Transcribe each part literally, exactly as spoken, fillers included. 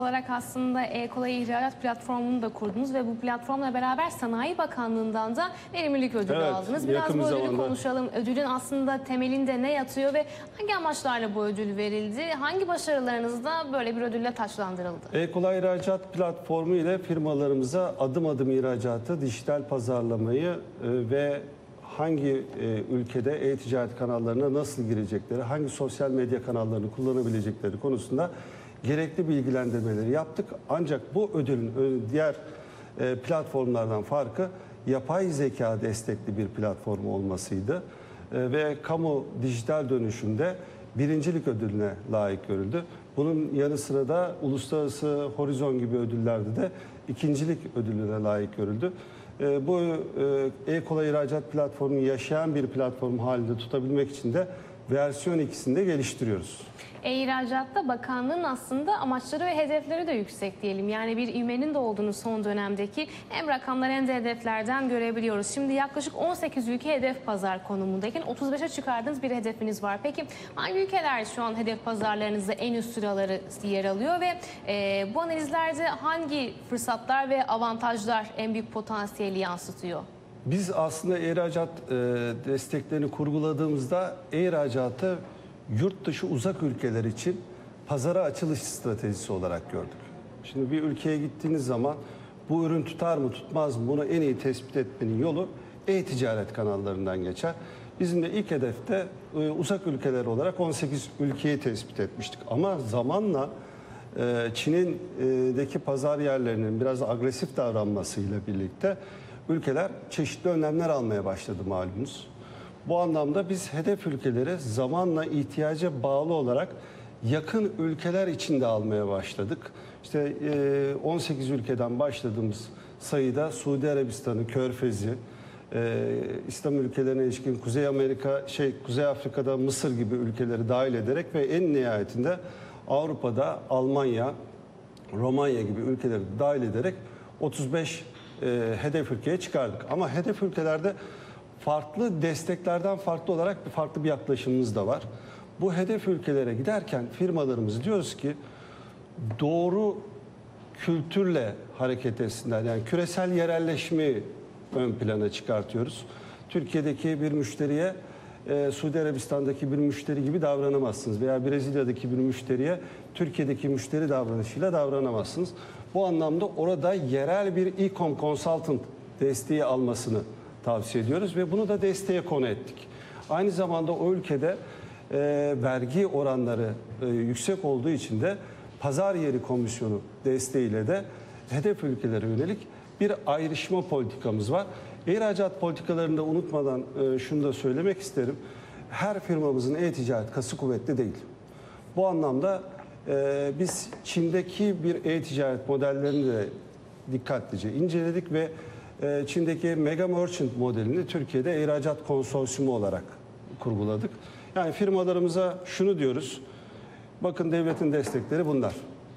olarak aslında E-Kolay ihracat platformunu da kurdunuz ve bu platformla beraber Sanayi Bakanlığı'ndan da verimlilik ödülü evet, aldınız. Biraz bu ödülü zamanda konuşalım. Ödülün aslında temelinde ne yatıyor ve hangi amaçlarla bu ödül verildi? Hangi başarılarınız da böyle bir ödülle taçlandırıldı? E-Kolay ihracat platformu ile firmalarımıza adım adım ihracatı, dijital pazarlamayı e, ve hangi e, ülkede e-ticaret kanallarına nasıl girecekleri, hangi sosyal medya kanallarını kullanabilecekleri konusunda gerekli bilgilendirmeleri yaptık. Ancak bu ödülün diğer e, platformlardan farkı yapay zeka destekli bir platform olmasıydı. E, ve kamu dijital dönüşümde birincilik ödülüne layık görüldü. Bunun yanı sıra da uluslararası Horizon gibi ödüllerde de ikincilik ödülüne layık görüldü. E, bu e, E-Kolay ihracat platformunu yaşayan bir platform halinde tutabilmek için de versiyon ikisini de geliştiriyoruz. E-İhracatta bakanlığın aslında amaçları ve hedefleri de yüksek diyelim. Yani bir ivmenin de olduğunu son dönemdeki hem rakamlar hem de hedeflerden görebiliyoruz. Şimdi yaklaşık on sekiz ülke hedef pazar konumundayken otuz beşe çıkardığınız bir hedefiniz var. Peki hangi ülkeler şu an hedef pazarlarınızda en üst sıraları yer alıyor ve e, bu analizlerde hangi fırsatlar ve avantajlar en büyük potansiyeli yansıtıyor? Biz aslında ihracat e, desteklerini kurguladığımızda ihracatı yurt dışı uzak ülkeler için pazara açılış stratejisi olarak gördük. Şimdi bir ülkeye gittiğiniz zaman bu ürün tutar mı tutmaz mı bunu en iyi tespit etmenin yolu e-ticaret kanallarından geçer. Bizim de ilk hedefte e, uzak ülkeler olarak on sekiz ülkeyi tespit etmiştik. Ama zamanla e, Çin'indeki pazar yerlerinin biraz agresif davranmasıyla birlikte ülkeler çeşitli önlemler almaya başladı malumunuz. Bu anlamda biz hedef ülkeleri zamanla ihtiyaca bağlı olarak yakın ülkeler içinde almaya başladık. İşte on sekiz ülkeden başladığımız sayıda Suudi Arabistan'ı, Körfez'i, İslam ülkelerine ilişkin Kuzey Amerika, şey Kuzey Afrika'da Mısır gibi ülkeleri dahil ederek ve en nihayetinde Avrupa'da Almanya, Romanya gibi ülkeleri dahil ederek otuz beş hedef ülkeye çıkardık. Ama hedef ülkelerde farklı desteklerden farklı olarak bir farklı bir yaklaşımımız da var. Bu hedef ülkelere giderken firmalarımız diyoruz ki doğru kültürle hareket etsinler. Yani küresel yerelleşmeyi ön plana çıkartıyoruz. Türkiye'deki bir müşteriye e, Suudi Arabistan'daki bir müşteri gibi davranamazsınız veya Brezilya'daki bir müşteriye Türkiye'deki müşteri davranışıyla davranamazsınız. Bu anlamda orada yerel bir e-com consultant desteği almasını tavsiye ediyoruz ve bunu da desteğe konu ettik. Aynı zamanda o ülkede e, vergi oranları e, yüksek olduğu için de pazar yeri komisyonu desteğiyle de hedef ülkelere yönelik bir ayrışma politikamız var. İhracat politikalarını da unutmadan e, şunu da söylemek isterim. Her firmamızın e-ticaret kası kuvvetli değil. Bu anlamda e, biz Çin'deki bir e-ticaret modellerini de dikkatlice inceledik ve Çin'deki Mega Merchant modelini Türkiye'de ihracat konsorsiyumu olarak kurguladık. Yani firmalarımıza şunu diyoruz. Bakın devletin destekleri bunlar.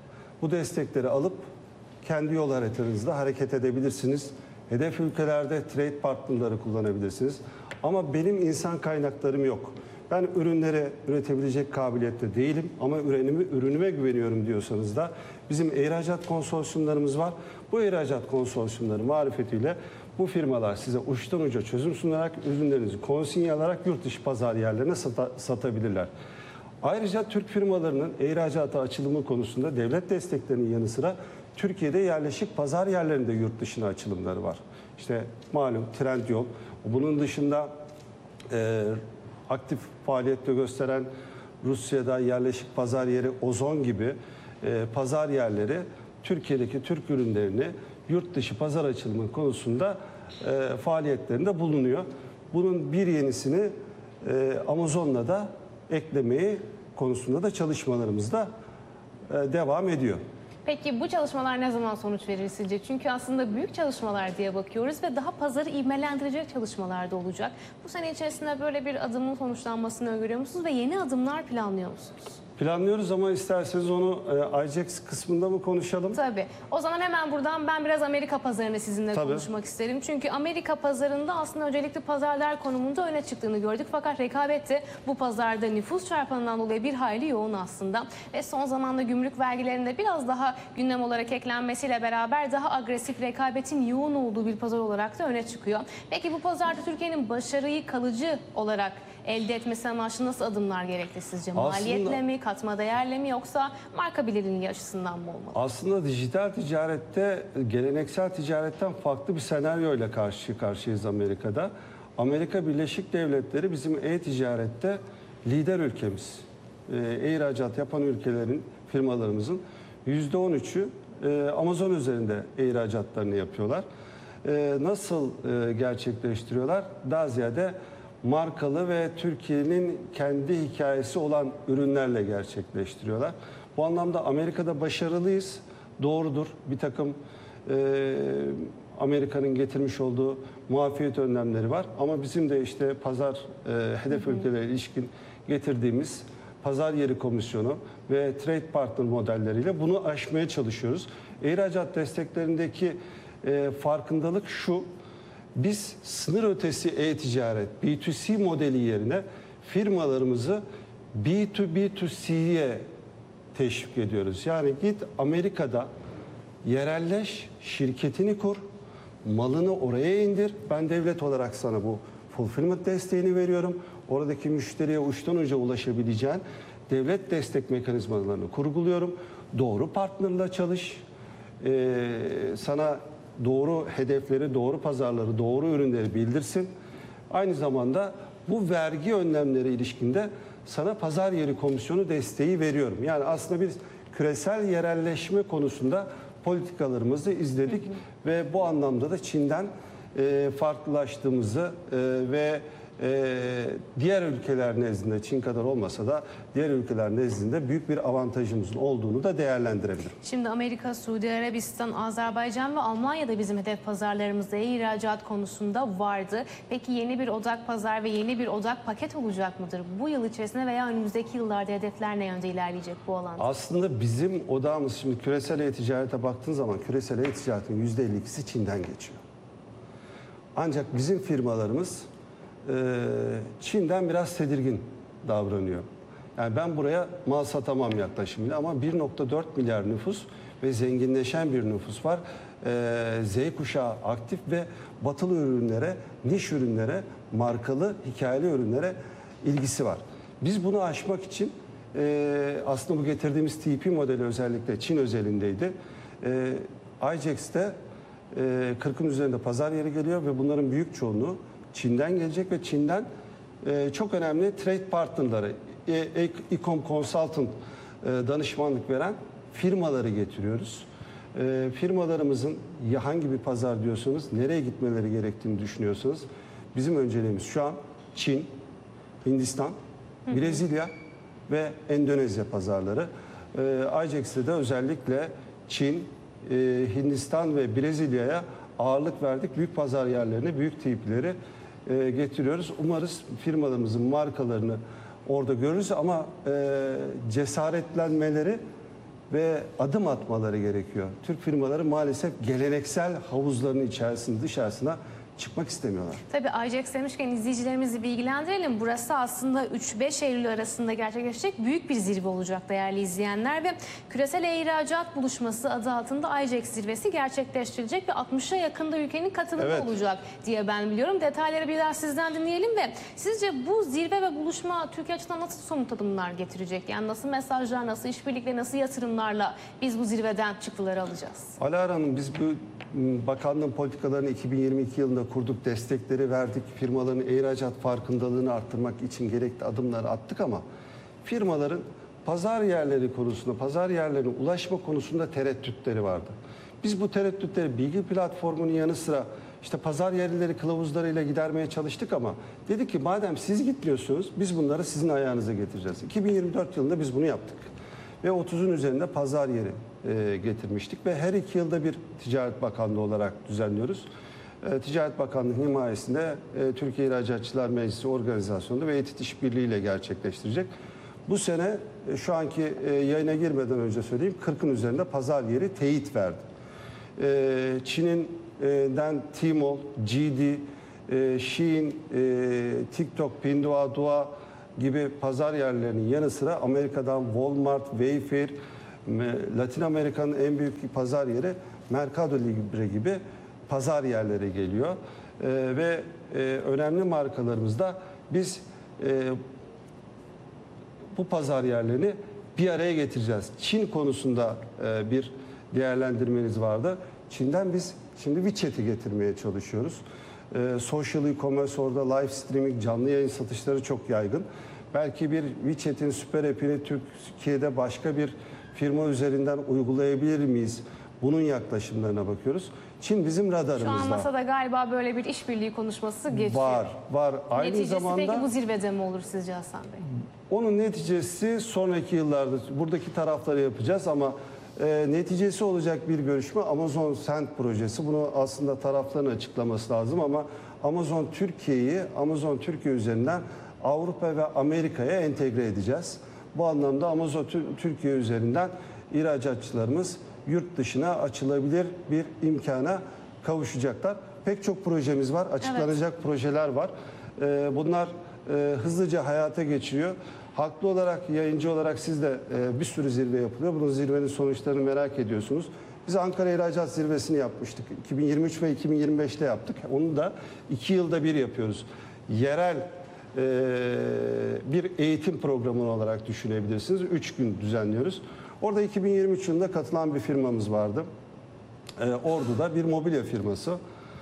Bu destekleri alıp kendi yol haritanızda hareket edebilirsiniz. Hedef ülkelerde trade partnerları kullanabilirsiniz. Ama benim insan kaynaklarım yok. Ben ürünleri üretebilecek kabiliyette değilim ama ürünümü, ürünüme güveniyorum diyorsanız da bizim ihracat konsorsiyumlarımız var. Bu ihracat konsorsiyumları marifetiyle bu firmalar size uçtan uca çözüm sunarak ürünlerinizi konsinye alarak yurt dışı pazar yerlerine sata, satabilirler. Ayrıca Türk firmalarının ihracata açılımı konusunda devlet desteklerinin yanı sıra Türkiye'de yerleşik pazar yerlerinde yurt dışına açılımları var. İşte malum Trendyol, bunun dışında e, aktif faaliyette gösteren Rusya'da yerleşik pazar yeri Ozon gibi e, pazar yerleri Türkiye'deki Türk ürünlerini yurt dışı pazar açılımı konusunda e, faaliyetlerinde bulunuyor. Bunun bir yenisini e, Amazon'la da eklemeyi konusunda da çalışmalarımız da e, devam ediyor. Peki bu çalışmalar ne zaman sonuç verir sizce? Çünkü aslında büyük çalışmalar diye bakıyoruz ve daha pazarı ivmelendirecek çalışmalar da olacak. Bu sene içerisinde böyle bir adımın sonuçlanmasını öngörüyor musunuz ve yeni adımlar planlıyor musunuz? Planlıyoruz ama isterseniz onu e, I J E X kısmında mı konuşalım? Tabii. O zaman hemen buradan ben biraz Amerika pazarını sizinle Tabii. konuşmak isterim. Çünkü Amerika pazarında aslında öncelikli pazarlar konumunda öne çıktığını gördük. Fakat rekabet de bu pazarda nüfus çarpanından dolayı bir hayli yoğun aslında. Ve son zamanda gümrük vergilerinde biraz daha gündem olarak eklenmesiyle beraber daha agresif rekabetin yoğun olduğu bir pazar olarak da öne çıkıyor. Peki bu pazarda Türkiye'nin başarıyı kalıcı olarak elde etmesi amaçlı nasıl adımlar gerekli sizce? Aslında, Maliyetle mi, katma değerle mi yoksa marka bilinirliği açısından mı olmalı? Aslında dijital ticarette geleneksel ticaretten farklı bir senaryoyla karşı karşıyayız Amerika'da. Amerika Birleşik Devletleri bizim e-ticarette lider ülkemiz. E, ihracat yapan ülkelerin, firmalarımızın yüzde on üçü e, Amazon üzerinde ihracatlarını yapıyorlar. E, nasıl e, gerçekleştiriyorlar? Daha ziyade markalı ve Türkiye'nin kendi hikayesi olan ürünlerle gerçekleştiriyorlar. Bu anlamda Amerika'da başarılıyız. Doğrudur. Bir takım e, Amerika'nın getirmiş olduğu muafiyet önlemleri var. Ama bizim de işte pazar e, hedef hı hı. ülkelere ilişkin getirdiğimiz pazar yeri komisyonu ve trade partner modelleriyle bunu aşmaya çalışıyoruz. İhracat desteklerindeki e, farkındalık şu: biz sınır ötesi e-ticaret, B iki C modeli yerine firmalarımızı B iki B iki C'ye teşvik ediyoruz. Yani git Amerika'da yerelleş, şirketini kur, malını oraya indir. Ben devlet olarak sana bu fulfillment desteğini veriyorum. Oradaki müşteriye uçtan uca ulaşabileceğin devlet destek mekanizmalarını kurguluyorum. Doğru partnerla çalış. Ee, sana doğru hedefleri, doğru pazarları, doğru ürünleri bildirsin. Aynı zamanda bu vergi önlemleri ilişkinde sana pazar yeri komisyonu desteği veriyorum. Yani aslında biz küresel yerelleşme konusunda politikalarımızı izledik hı hı. ve bu anlamda da Çin'den e, farklılaştığımızı e, ve e, diğer ülkeler nezdinde, Çin kadar olmasa da diğer ülkeler nezdinde büyük bir avantajımızın olduğunu da değerlendirebilirim. Şimdi Amerika, Suudi Arabistan, Azerbaycan ve Almanya'da bizim hedef pazarlarımızda ihracat konusunda vardı. Peki yeni bir odak pazar ve yeni bir odak paket olacak mıdır? Bu yıl içerisinde veya önümüzdeki yıllarda hedefler ne yönde ilerleyecek bu alanda? Aslında bizim odağımız, şimdi küresel e-ticarete baktığın zaman küresel e-ticaretin yüzde elli ikisi Çin'den geçiyor. Ancak bizim firmalarımız Çin'den biraz tedirgin davranıyor. Yani ben buraya mal satamam yaklaşımıyla ama bir nokta dört milyar nüfus ve zenginleşen bir nüfus var. Z kuşağı aktif ve batılı ürünlere, niş ürünlere, markalı, hikayeli ürünlere ilgisi var. Biz bunu aşmak için aslında bu getirdiğimiz T P modeli özellikle Çin özelindeydi. I J E X'te kırkın üzerinde pazar yeri geliyor ve bunların büyük çoğunluğu Çin'den gelecek ve Çin'den e, çok önemli trade partnerları, e-com consultant e, danışmanlık veren firmaları getiriyoruz. E, firmalarımızın ya hangi bir pazar diyorsanız, nereye gitmeleri gerektiğini düşünüyorsanız bizim önceliğimiz şu an Çin, Hindistan, hı hı. Brezilya ve Endonezya pazarları. E, I J E X'te de özellikle Çin, e, Hindistan ve Brezilya'ya ağırlık verdik. Büyük pazar yerlerine, büyük tipleri e, getiriyoruz. Umarız firmalarımızın markalarını orada görürüz ama e, cesaretlenmeleri ve adım atmaları gerekiyor. Türk firmaları maalesef geleneksel havuzların içerisinde dışarısına çıkmak istemiyorlar. Tabii I J E X demişken izleyicilerimizi bilgilendirelim. Burası aslında üç beş Eylül arasında gerçekleşecek büyük bir zirve olacak değerli izleyenler ve küresel ihracat buluşması adı altında I J E X zirvesi gerçekleştirilecek ve altmışa yakında ülkenin katılımı evet. olacak diye ben biliyorum. Detayları biraz sizden dinleyelim ve sizce bu zirve ve buluşma Türkiye açısından nasıl somut adımlar getirecek? Yani nasıl mesajlar, nasıl işbirlikle, nasıl yatırımlarla biz bu zirveden çıktıları alacağız? Alara Hanım, biz bu bakanlığın politikalarını iki bin yirmi iki yılında kurduk, destekleri verdik. Firmaların ihracat farkındalığını arttırmak için gerekli adımları attık ama firmaların pazar yerleri konusunda, pazar yerlerine ulaşma konusunda tereddütleri vardı. Biz bu tereddütleri bilgi platformunun yanı sıra işte pazar yerleri kılavuzlarıyla gidermeye çalıştık ama dedik ki madem siz gitmiyorsunuz biz bunları sizin ayağınıza getireceğiz. iki bin yirmi dört yılında biz bunu yaptık. Ve otuzun üzerinde pazar yeri e, getirmiştik ve her iki yılda bir Ticaret Bakanlığı olarak düzenliyoruz. E, Ticaret Bakanlığı himayesinde e, Türkiye İhracatçılar Meclisi organizasyonunda ve E T İ T işbirliği ile gerçekleştirecek. Bu sene e, şu anki e, yayına girmeden önce söyleyeyim kırkın üzerinde pazar yeri teyit verdi. E, Çin'den Tmall, G D, e, Shein, e, TikTok, Pinduoduo gibi pazar yerlerinin yanı sıra Amerika'dan Walmart, Wayfair, Latin Amerika'nın en büyük pazar yeri Mercado Libre gibi pazar yerleri geliyor. E, ve e, önemli markalarımızda biz e, bu pazar yerlerini bir araya getireceğiz. Çin konusunda e, bir değerlendirmeniz vardı. Çin'den biz şimdi WeChat'i getirmeye çalışıyoruz. E, social e-commerce orada live streaming, canlı yayın satışları çok yaygın. Belki bir WeChat'in süper app'ini Türkiye'de başka bir firma üzerinden uygulayabilir miyiz? Bunun yaklaşımlarına bakıyoruz. Çin bizim radarımızda. Şu an masada galiba böyle bir işbirliği konuşması geçiyor. Var, var. Aynı Neticesi zamanda peki bu zirvede mi olur sizce Hasan Bey? onun neticesi sonraki yıllarda buradaki tarafları yapacağız ama e, neticesi olacak bir görüşme Amazon Send projesi. Bunu aslında tarafların açıklaması lazım ama Amazon Türkiye'yi Amazon Türkiye üzerinden Avrupa ve Amerika'ya entegre edeceğiz. Bu anlamda Amazon Türkiye üzerinden ihracatçılarımız yurt dışına açılabilir bir imkana kavuşacaklar. Pek çok projemiz var, açıklanacak evet. projeler var. Ee, bunlar e, hızlıca hayata geçiriyor. Haklı olarak, yayıncı olarak siz de e, bir sürü zirve yapılıyor. Bunun zirvenin sonuçlarını merak ediyorsunuz. Biz Ankara İhracat Zirvesi'ni yapmıştık. iki bin yirmi üç ve iki bin yirmi beşte yaptık. Onu da iki yılda bir yapıyoruz. Yerel e, bir eğitim programı olarak düşünebilirsiniz. Üç gün düzenliyoruz. Orada iki bin yirmi üç yılında katılan bir firmamız vardı. Ee, Ordu'da bir mobilya firması.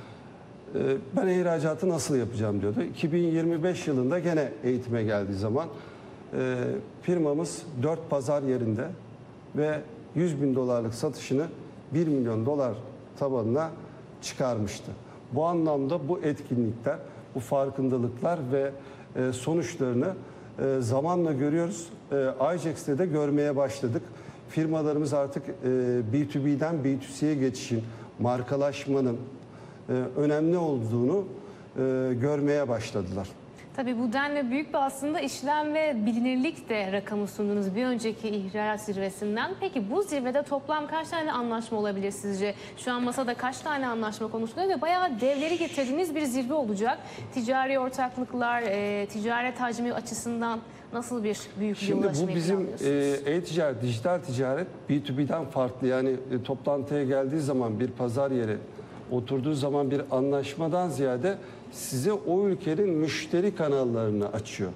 Ee, ben ihracatı nasıl yapacağım diyordu. iki bin yirmi beş yılında gene eğitime geldiği zaman e, firmamız dört pazar yerinde ve yüz bin dolarlık satışını bir milyon dolar tabanına çıkarmıştı. Bu anlamda bu etkinlikler, bu farkındalıklar ve e, sonuçlarını e, zamanla görüyoruz. E, I J E X'te de görmeye başladık. Firmalarımız artık e, B iki B'den B iki C'ye geçişin, markalaşmanın e, önemli olduğunu e, görmeye başladılar. Tabii bu denli büyük bir aslında işlem ve bilinirlik de rakamı sundunuz bir önceki ihracat zirvesinden. Peki bu zirvede toplam kaç tane anlaşma olabilir sizce? Şu an masada kaç tane anlaşma konuşuluyor ve bayağı devleri getirdiğiniz bir zirve olacak. Ticari ortaklıklar, e, ticaret hacmi açısından nasıl bir büyüklüğe Şimdi ulaşmayı bu bizim planlıyorsunuz? e, e-ticaret, dijital ticaret B iki B'den farklı. Yani e, toplantıya geldiği zaman bir pazar yeri oturduğu zaman bir anlaşmadan ziyade size o ülkenin müşteri kanallarını açıyor.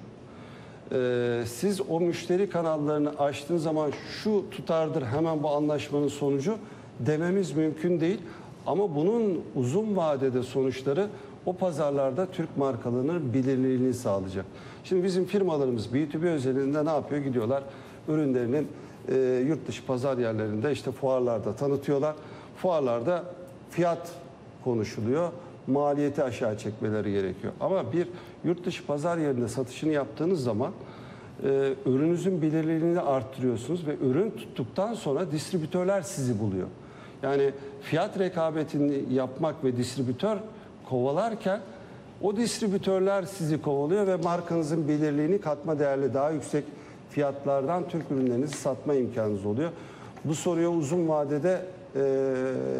Ee, siz o müşteri kanallarını açtığınız zaman şu tutardır hemen bu anlaşmanın sonucu dememiz mümkün değil. Ama bunun uzun vadede sonuçları o pazarlarda Türk markalarının bilinirliğini sağlayacak. Şimdi bizim firmalarımız B iki B özelinde ne yapıyor? Gidiyorlar ürünlerinin e, yurt dışı pazar yerlerinde işte fuarlarda tanıtıyorlar. Fuarlarda fiyat konuşuluyor. Maliyeti aşağı çekmeleri gerekiyor. Ama bir yurt dışı pazar yerinde satışını yaptığınız zaman e, ürününüzün belirliliğini arttırıyorsunuz ve ürün tuttuktan sonra distribütörler sizi buluyor. Yani fiyat rekabetini yapmak ve distribütör kovalarken o distribütörler sizi kovalıyor ve markanızın belirliliğini katma değerli daha yüksek fiyatlardan Türk ürünlerinizi satma imkanınız oluyor. Bu soruya uzun vadede Ee,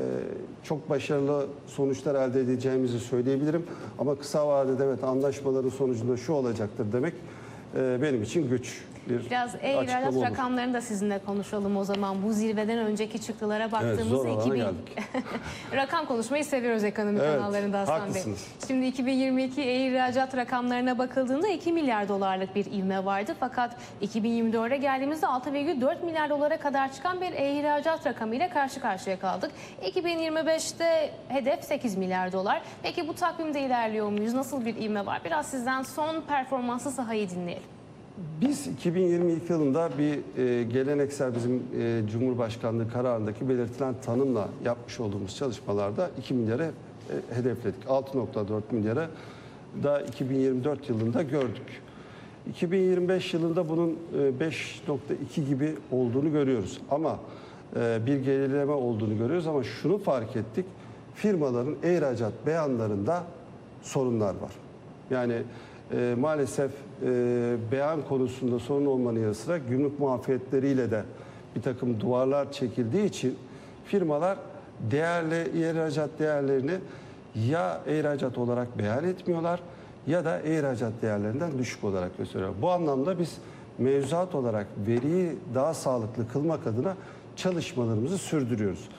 çok başarılı sonuçlar elde edeceğimizi söyleyebilirim. Ama kısa vadede evet anlaşmaların sonucunda şu olacaktır demek e, benim için güç. Bir Biraz e-ihracat rakamlarını da sizinle konuşalım o zaman. Bu zirveden önceki çıktılara baktığımızda evet, iki bin rakam konuşmayı seviyoruz ekonomi evet, kanallarında Hasan haklısınız. Bey. Şimdi iki bin yirmi iki e-ihracat rakamlarına bakıldığında iki milyar dolarlık bir ivme vardı. Fakat iki bin yirmi dörde geldiğimizde altı virgül dört milyar dolara kadar çıkan bir e-ihracat rakamıyla karşı karşıya kaldık. iki bin yirmi beşte hedef sekiz milyar dolar. Peki bu takvimde ilerliyor muyuz? Nasıl bir ivme var? Biraz sizden son performanslı sahayı dinleyelim. Biz iki bin yirmi iki yılında bir e, geleneksel bizim e, Cumhurbaşkanlığı kararındaki belirtilen tanımla yapmış olduğumuz çalışmalarda iki milyara e, hedefledik. altı nokta dört milyara da iki bin yirmi dört yılında gördük. iki bin yirmi beş yılında bunun e, beş nokta iki gibi olduğunu görüyoruz. Ama e, bir gerileme olduğunu görüyoruz ama şunu fark ettik. Firmaların ihracat beyanlarında sorunlar var. Yani e, maalesef e, beyan konusunda sorun olmanın yanı sıra gümrük muafiyetleriyle de bir takım duvarlar çekildiği için firmalar değerli ihracat değerlerini ya ihracat olarak beyan etmiyorlar ya da ihracat değerlerinden düşük olarak gösteriyor. Bu anlamda biz mevzuat olarak veriyi daha sağlıklı kılmak adına çalışmalarımızı sürdürüyoruz.